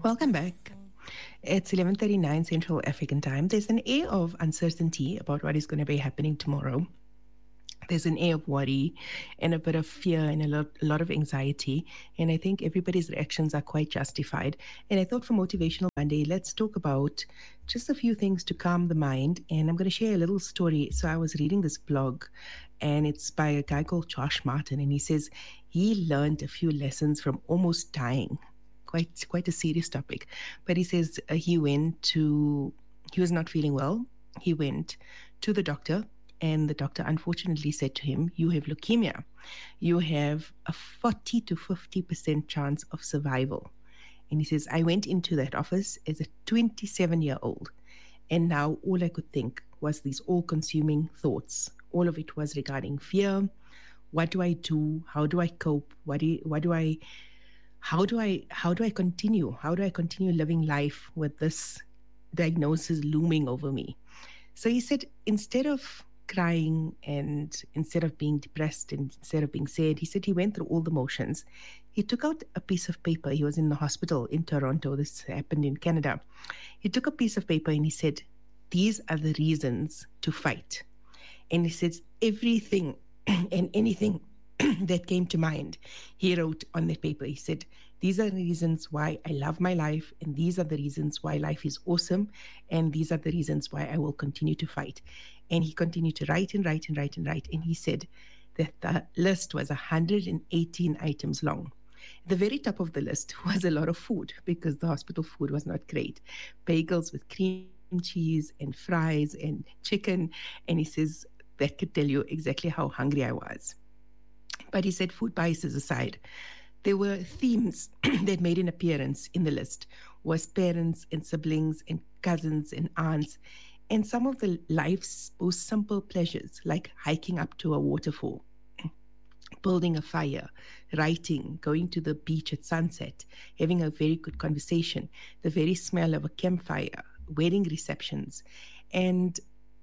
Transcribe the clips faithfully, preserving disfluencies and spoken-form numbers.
Welcome back. It's eleven thirty-nine Central African Time. There's an air of uncertainty about what is going to be happening tomorrow. There's an air of worry and a bit of fear and a lot, a lot of anxiety. And I think everybody's reactions are quite justified. And I thought for Motivational Monday, let's talk about just a few things to calm the mind. And I'm going to share a little story. So I was reading this blog, and it's by a guy called Josh Martin. And he says he learned a few lessons from almost dying. Quite, quite a serious topic. But he says uh, he went to, he was not feeling well. He went to the doctor, and the doctor unfortunately said to him, "You have leukemia. You have a forty to fifty percent chance of survival." And he says, "I went into that office as a twenty-seven year old. And now all I could think was these all consuming thoughts. All of it was regarding fear. What do I do? How do I cope? What do, what do I, how do I, how do I continue? How do I continue living life with this diagnosis looming over me?" So he said, instead of crying and instead of being depressed and instead of being sad, he said he went through all the motions. He took out a piece of paper. He was in the hospital in Toronto. This happened in Canada. He took a piece of paper and he said, "These are the reasons to fight." And he says everything and anything that came to mind, he wrote on the paper. He said, "These are the reasons why I love my life, and these are the reasons why life is awesome, and these are the reasons why I will continue to fight." And he continued to write and write and write and write. And he said that the list was one hundred eighteen items long. The very top of the list was a lot of food because the hospital food was not great. Bagels with cream cheese and fries and chicken. And he says that could tell you exactly how hungry I was. But he said, food biases aside, there were themes that made an appearance in the list. Was parents and siblings and cousins and aunts, and some of the life's most simple pleasures, like hiking up to a waterfall, building a fire, writing, going to the beach at sunset, having a very good conversation, the very smell of a campfire, wedding receptions. And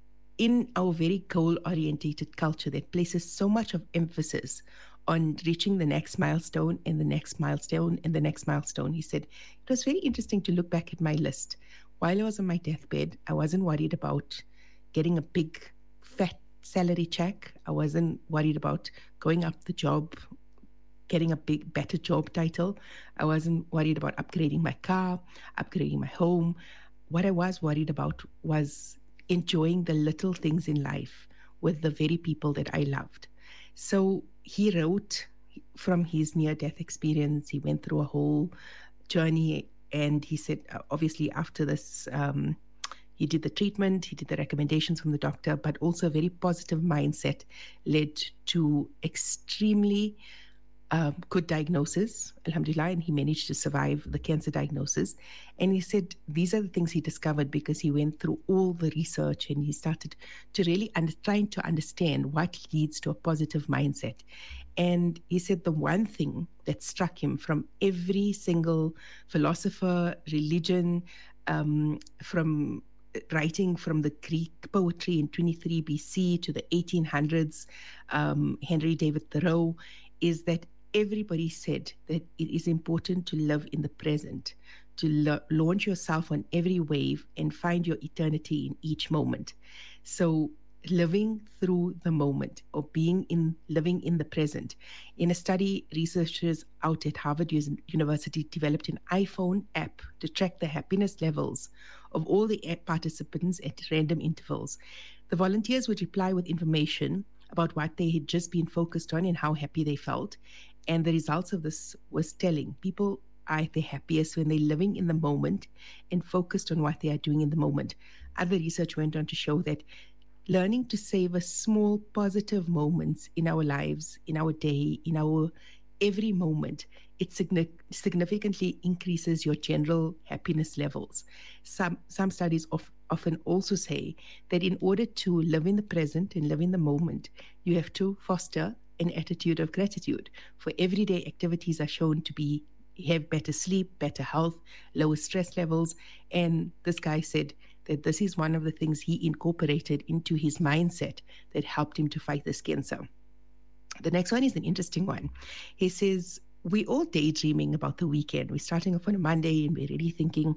in our very goal-orientated culture that places so much of emphasis on reaching the next milestone and the next milestone and the next milestone, he said, it was very interesting to look back at my list. While I was on my deathbed, I wasn't worried about getting a big, fat salary check. I wasn't worried about going up the job, getting a big, better job title. I wasn't worried about upgrading my car, upgrading my home. What I was worried about was enjoying the little things in life with the very people that I loved. So he wrote from his near-death experience. He went through a whole journey. And he said, uh, obviously, after this, um, he did the treatment, he did the recommendations from the doctor, but also a very positive mindset led to extremely uh, good diagnosis, alhamdulillah, and he managed to survive the cancer diagnosis. And he said these are the things he discovered because he went through all the research and he started to really under, trying to understand what leads to a positive mindset. And he said the one thing that struck him from every single philosopher, religion, um, from writing from the Greek poetry in twenty-three B C to the eighteen hundreds, um, Henry David Thoreau, is that everybody said that it is important to live in the present, to lo- launch yourself on every wave and find your eternity in each moment. So living through the moment, or being in living in the present. In a study, researchers out at Harvard University developed an iPhone app to track the happiness levels of all the app participants at random intervals. The volunteers would reply with information about what they had just been focused on and how happy they felt. And the results of this was telling. People are at their happiest when they're living in the moment and focused on what they are doing in the moment. Other research went on to show that learning to savor small positive moments in our lives, in our day, in our every moment, it signi- significantly increases your general happiness levels. Some some studies of, often also say that in order to live in the present and live in the moment, you have to foster an attitude of gratitude. For everyday activities are shown to be have better sleep, better health, lower stress levels. And this guy said that this is one of the things he incorporated into his mindset that helped him to fight this cancer. The next one is an interesting one. He says we're all daydreaming about the weekend. We're starting off on a Monday and we're really thinking,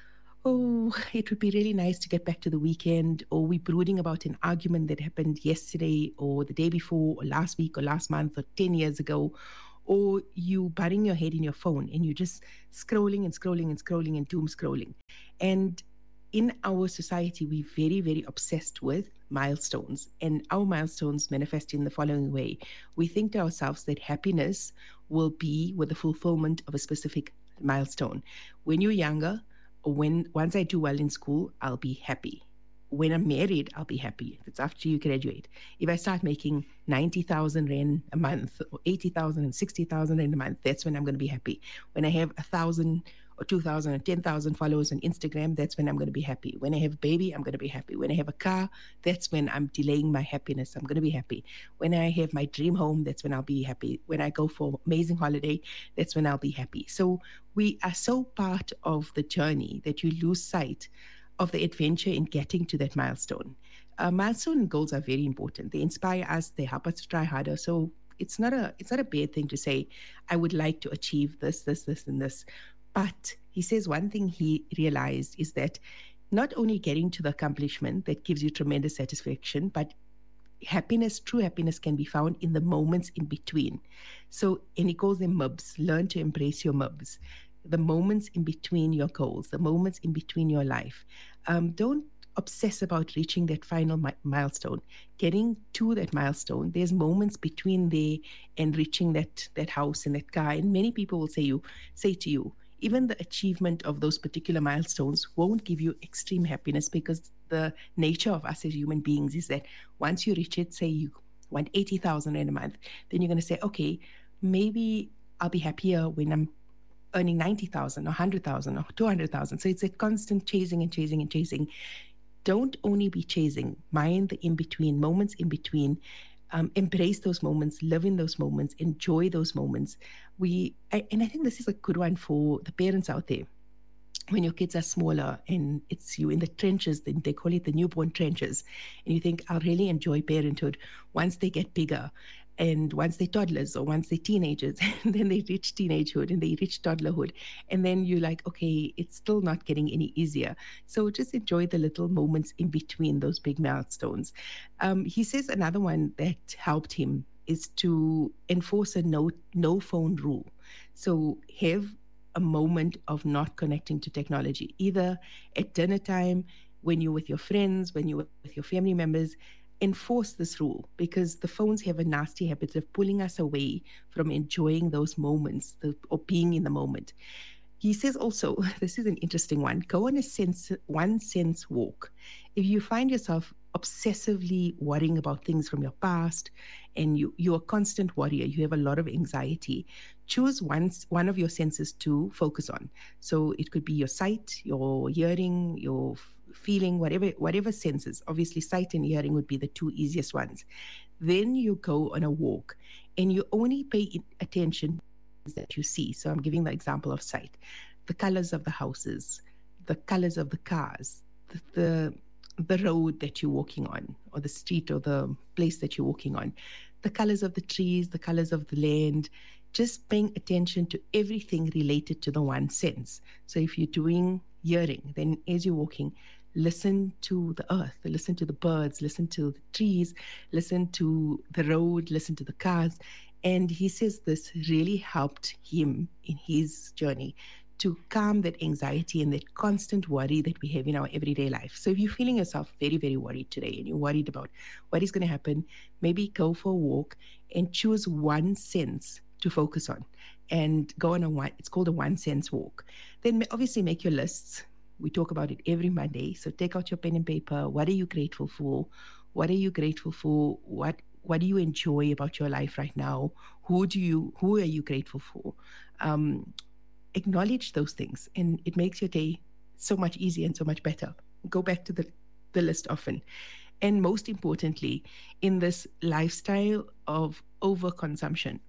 oh, it would be really nice to get back to the weekend, or we're brooding about an argument that happened yesterday or the day before or last week or last month or ten years ago, or you burying your head in your phone and you're just scrolling and scrolling and scrolling and doom scrolling. And in our society, we're very, very obsessed with milestones, and our milestones manifest in the following way. We think to ourselves that happiness will be with the fulfillment of a specific milestone. When you're younger, or when once I do well in school, I'll be happy. When I'm married, I'll be happy. It's after you graduate. If I start making ninety thousand rand a month, or eighty thousand and sixty thousand rand a month, that's when I'm going to be happy. When I have a thousand or two thousand or ten thousand followers on Instagram, that's when I'm going to be happy. When I have a baby, I'm going to be happy. When I have a car, that's when I'm delaying my happiness. I'm going to be happy. When I have my dream home, that's when I'll be happy. When I go for amazing holiday, that's when I'll be happy. So we are so part of the journey that you lose sight of the adventure in getting to that milestone. Uh, milestone goals are very important. They inspire us. They help us to try harder. So it's not a it's not a bad thing to say, I would like to achieve this, this, this, and this. But he says one thing he realized is that not only getting to the accomplishment that gives you tremendous satisfaction, but happiness, true happiness, can be found in the moments in between. So, and he calls them M I Bs. Learn to embrace your M I Bs. The moments in between your goals, the moments in between your life. Um, don't obsess about reaching that final mi- milestone. Getting to that milestone, there's moments between there and reaching that that house and that car. And many people will say you say to you, even the achievement of those particular milestones won't give you extreme happiness, because the nature of us as human beings is that once you reach it, say you want eighty thousand in a month, then you're going to say, okay, maybe I'll be happier when I'm earning ninety thousand or one hundred thousand or two hundred thousand. So it's a constant chasing and chasing and chasing. Don't only be chasing, mind the in-between, moments in between. Um, embrace those moments, live in those moments, enjoy those moments. We, I, and I think this is a good one for the parents out there. When your kids are smaller and it's you in the trenches, then they call it the newborn trenches, and you think, I'll really enjoy parenthood once they get bigger. And once they're toddlers or once they're teenagers, and then they reach teenagehood and they reach toddlerhood. And then you're like, okay, it's still not getting any easier. So just enjoy the little moments in between those big milestones. Um, he says another one that helped him is to enforce a no, no phone rule. So have a moment of not connecting to technology, either at dinner time, when you're with your friends, when you're with your family members. Enforce this rule, because the phones have a nasty habit of pulling us away from enjoying those moments, the, or being in the moment. He says also, this is an interesting one, go on a sense, one sense walk. If you find yourself obsessively worrying about things from your past and you, you're a constant worrier, you have a lot of anxiety, choose one, one of your senses to focus on. So it could be your sight, your hearing, your feeling, whatever whatever senses. Obviously, sight and hearing would be the two easiest ones. Then you go on a walk and you only pay attention to that you see. So I'm giving the example of sight. The colors of the houses, the colors of the cars, the, the the road that you're walking on, or the street or the place that you're walking on, the colors of the trees, the colors of the land, just paying attention to everything related to the one sense. So if you're doing hearing, then as you're walking, listen to the earth, listen to the birds, listen to the trees, listen to the road, listen to the cars. And he says this really helped him in his journey to calm that anxiety and that constant worry that we have in our everyday life. So if you're feeling yourself very, very worried today and you're worried about what is going to happen, maybe go for a walk and choose one sense to focus on and go on a one, it's called a one sense walk. Then obviously make your lists. We talk about it every Monday. So take out your pen and paper. What are you grateful for? What are you grateful for? What what do you enjoy about your life right now? Who do you who are you grateful for? Um, acknowledge those things, and it makes your day so much easier and so much better. Go back to the, the list often. And most importantly, in this lifestyle of overconsumption,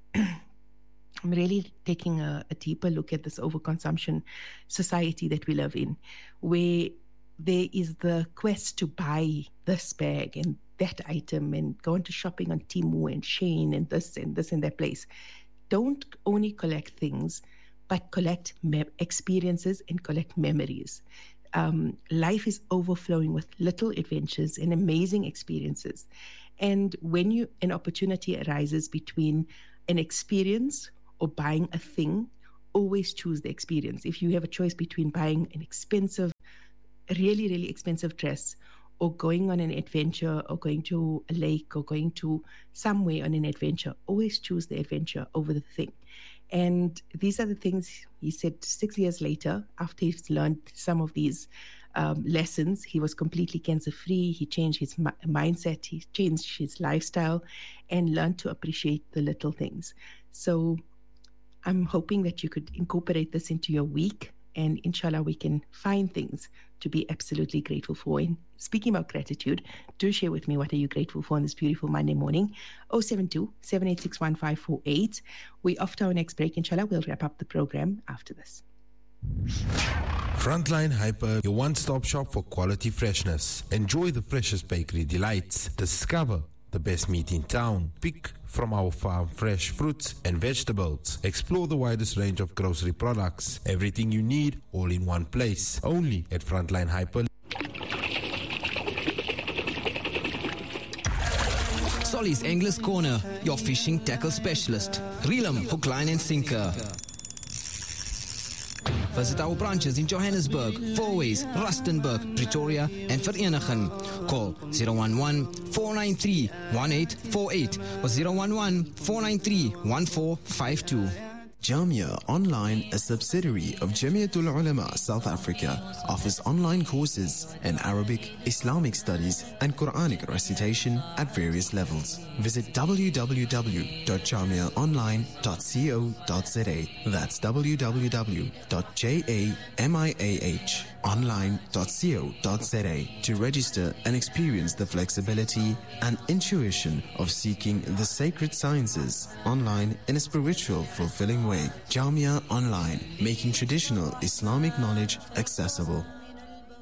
I'm really taking a, a deeper look at this overconsumption society that we live in, where there is the quest to buy this bag and that item and go into shopping on Temu and Shein and this and this and that place. don't only collect things, but collect me- experiences and collect memories. Um, life is overflowing with little adventures and amazing experiences. And when you an opportunity arises between an experience or buying a thing, always choose the experience. If you have a choice between buying an expensive, really, really expensive dress or going on an adventure or going to a lake or going to somewhere on an adventure, always choose the adventure over the thing. And these are the things he said six years later, after he's learned some of these um, lessons, he was completely cancer-free. He changed his mi- mindset, he changed his lifestyle, and learned to appreciate the little things. So I'm hoping that you could incorporate this into your week, and inshallah, we can find things to be absolutely grateful for. And speaking about gratitude, do share with me what are you grateful for on this beautiful Monday morning. oh seven two, seven eight six, one five four eight. We're off to our next break. Inshallah, we'll wrap up the program after this. Frontline Hyper, your one-stop shop for quality freshness. Enjoy the freshest bakery delights. Discover the best meat in town. Pick from our farm fresh fruits and vegetables. Explore the widest range of grocery products. Everything you need, all in one place. Only at Frontline Hyper. Solly's Anglers Corner, your fishing tackle specialist. Reelum, hook, line and sinker. Visit our branches in Johannesburg, Fourways, Rustenburg, Pretoria and Vereeniging. Call zero one one, four nine three, one eight four eight or zero one one, four nine three, one four five two. Jamia Online, a subsidiary of Jamiatul Ulama South Africa, offers online courses in Arabic, Islamic studies and Quranic recitation at various levels. Visit w w w dot jamia online dot co dot z a. That's w w w dot jamia online dot co dot z a to register and experience the flexibility and intuition of seeking the sacred sciences online in a spiritual, fulfilling way. Jamia Online, making traditional Islamic knowledge accessible.